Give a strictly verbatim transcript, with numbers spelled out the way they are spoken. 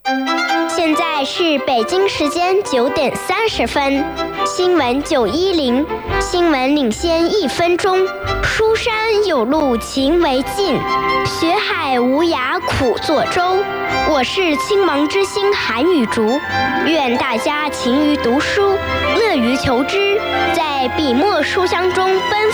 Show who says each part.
Speaker 1: 现在是北京时间九点三十分，新闻九一零，新闻领先一分钟。书山有路勤为径，学海无涯苦作舟。我是青芒之星韩雨竹，愿大家勤于读书，乐于求知，在笔墨书香中奔